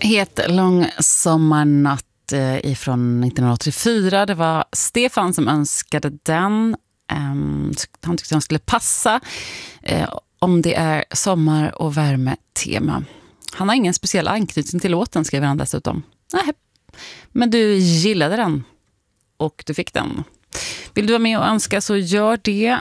Het lång sommarnatt ifrån 1984. Det var Stefan som önskade den. Han tyckte den skulle passa om det är sommar- och värmetema. Han har ingen speciell anknytning till låten, skrev han dessutom. Nej, men du gillade den och du fick den. Vill du vara med och önska så gör det.